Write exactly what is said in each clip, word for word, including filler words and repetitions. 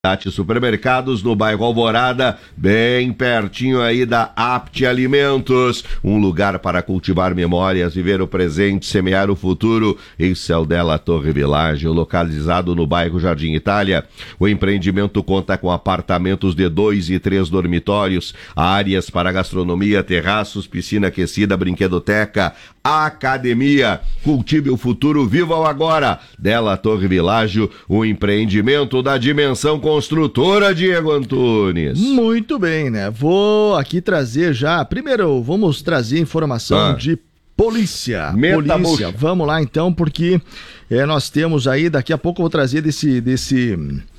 Supermercados no bairro Alvorada, bem pertinho aí da Apt Alimentos, um lugar para cultivar memórias, viver o presente, semear o futuro. Esse é o Della Torre Village, localizado no bairro Jardim Itália. O empreendimento conta com apartamentos de dois e três dormitórios, áreas para gastronomia, terraços, piscina aquecida, brinquedoteca, academia. Cultive o futuro, viva o agora. Della Torre Village, um empreendimento da dimensão construtora, Diego Antunes. Muito bem, né? Vou aqui trazer já, primeiro vamos trazer informação ah. de polícia. Meta polícia, bucha. Vamos lá então, porque é, nós temos aí, daqui a pouco eu vou trazer desse, desse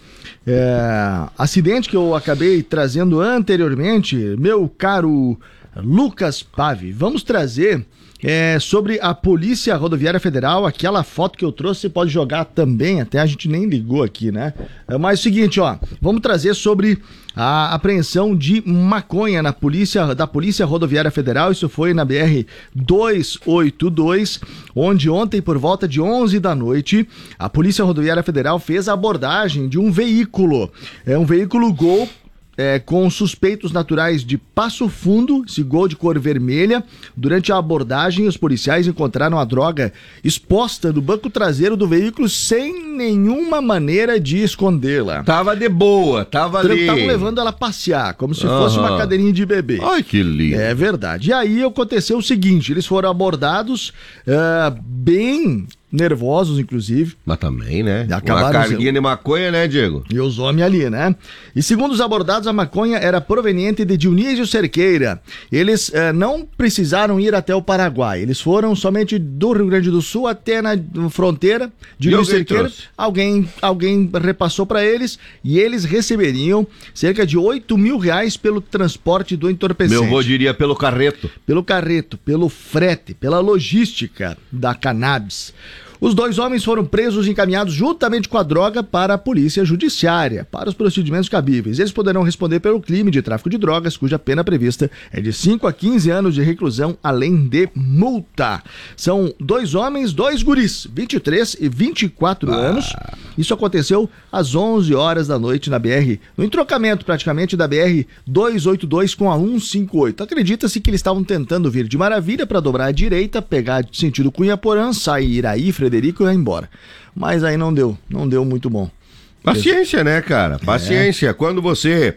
é, acidente que eu acabei trazendo anteriormente, meu caro Lucas Pave. Vamos trazer É, sobre a Polícia Rodoviária Federal, aquela foto que eu trouxe, você pode jogar também, até a gente nem ligou aqui, né? É, mas é o seguinte, ó, vamos trazer sobre a apreensão de maconha na polícia, da Polícia Rodoviária Federal. Isso foi na B R duzentos e oitenta e dois, onde ontem, por volta de onze da noite, a Polícia Rodoviária Federal fez a abordagem de um veículo, é um veículo Gol, É, com suspeitos naturais de Passo Fundo, esse Gol de cor vermelha. Durante a abordagem, os policiais encontraram a droga exposta no banco traseiro do veículo sem nenhuma maneira de escondê-la. Tava de boa, tava ali. Estavam levando ela a passear, como se Uhum. fosse uma cadeirinha de bebê. Ai, que lindo. É verdade. E aí aconteceu o seguinte, eles foram abordados uh, bem nervosos, inclusive. Mas também, né? Acabaram uma carguinha de maconha, né, Diego? E os homens ali, né? E segundo os abordados, a maconha era proveniente de Dionísio Cerqueira. Eles eh, não precisaram ir até o Paraguai. Eles foram somente do Rio Grande do Sul até na fronteira. Dionísio Cerqueira. Trouxe? Alguém, alguém repassou para eles e eles receberiam cerca de oito mil reais pelo transporte do entorpecente. Meu avô diria pelo carreto. Pelo carreto, pelo frete, pela logística da cannabis. Os dois homens foram presos e encaminhados juntamente com a droga para a polícia judiciária, para os procedimentos cabíveis. Eles poderão responder pelo crime de tráfico de drogas, cuja pena prevista é de cinco a quinze anos de reclusão, além de multa. São dois homens, dois guris, vinte e três e vinte e quatro ah. anos. Isso aconteceu às onze horas da noite na B R, no entrocamento praticamente da B R duzentos e oitenta e dois com a cento e cinquenta e oito. Acredita-se que eles estavam tentando vir de Maravilha para dobrar à direita, pegar sentido Cunha-Porã, sair aí, Frederico, e vai embora. Mas aí não deu, não deu muito bom. Paciência, né, cara? Paciência. É. Quando você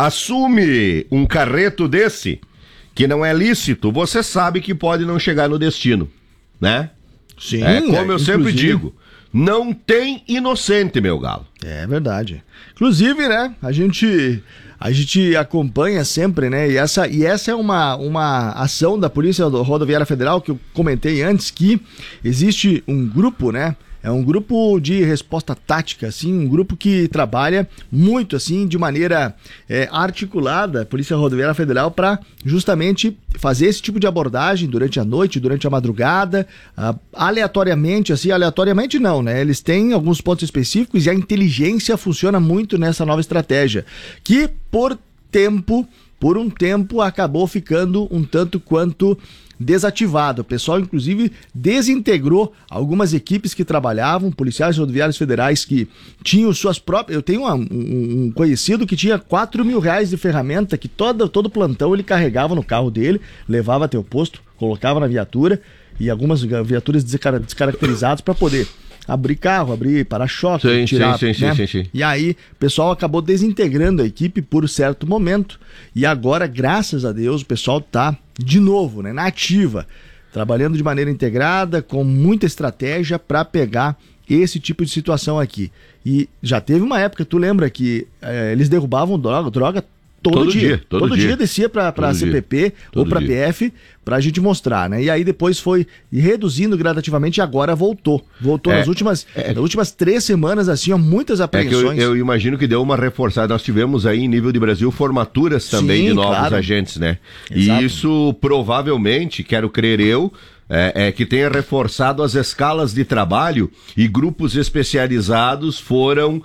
assume um carreto desse, que não é lícito, você sabe que pode não chegar no destino, né? Sim. É como é, eu sempre digo, não tem inocente, meu galo. É verdade. Inclusive, né, a gente... A gente acompanha sempre, né? E essa, e essa é uma, uma ação da Polícia Rodoviária Federal que eu comentei antes, que existe um grupo, né? É um grupo de resposta tática, assim, um grupo que trabalha muito, assim, de maneira é, articulada, a Polícia Rodoviária Federal, para justamente fazer esse tipo de abordagem durante a noite, durante a madrugada, uh, aleatoriamente, assim, aleatoriamente não, né? Eles têm alguns pontos específicos e a inteligência funciona muito nessa nova estratégia, que por tempo, por um tempo, acabou ficando um tanto quanto desativado. O pessoal, inclusive, desintegrou algumas equipes que trabalhavam, policiais rodoviários federais que tinham suas próprias... Eu tenho uma, um, um conhecido que tinha quatro mil reais de ferramenta que todo, todo plantão ele carregava no carro dele, levava até o posto, colocava na viatura e algumas viaturas descaracterizadas para poder abrir carro, abrir para-choque, sim, tirar, sim, sim, né? sim, sim, sim. E aí o pessoal acabou desintegrando a equipe por um certo momento e agora, graças a Deus, o pessoal tá de novo, né, na ativa, trabalhando de maneira integrada, com muita estratégia para pegar esse tipo de situação aqui. E já teve uma época, tu lembra que é, eles derrubavam droga, droga todo, todo dia. dia. Todo, todo dia. dia descia para a C P P ou para a P F para a gente mostrar, né? E aí depois foi reduzindo gradativamente e agora voltou. Voltou é, nas últimas, é, nas últimas três semanas, assim, ó, muitas apreensões. É que eu, eu imagino que deu uma reforçada. Nós tivemos aí em nível de Brasil formaturas também Sim, de novos claro. agentes, né? Exato. E isso provavelmente, quero crer eu, É, é que tenha reforçado as escalas de trabalho e grupos especializados foram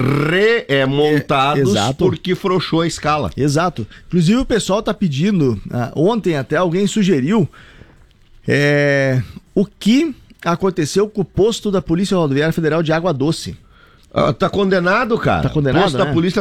remontados é, porque frouxou a escala. Exato. Inclusive o pessoal está pedindo, uh, ontem até alguém sugeriu é, o que aconteceu com o posto da Polícia Rodoviária Federal de Água Doce. Ah, tá condenado, cara. Tá condenado, Posto da né? polícia